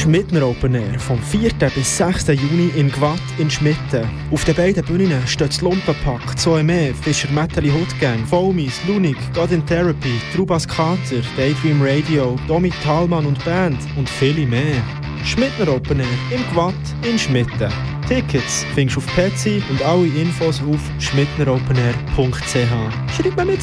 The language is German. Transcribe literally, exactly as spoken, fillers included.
Schmidtner Open Air vom vierten bis sechsten Juni in Gwatt in Schmitten. Auf den beiden Bühnen steht das Lumpenpack, Zoe Mee, Fischer Metalli Hood Gang, Foamies, Lunik, God in Therapy, Trubas Kater, Daydream Radio, Domi Thalmann und Band und viele mehr. Schmidtner Open Air im Gwatt in Schmitten. Tickets findest du auf Petsy und alle Infos auf schmidtneropenair punkt c h. Schreib mir mit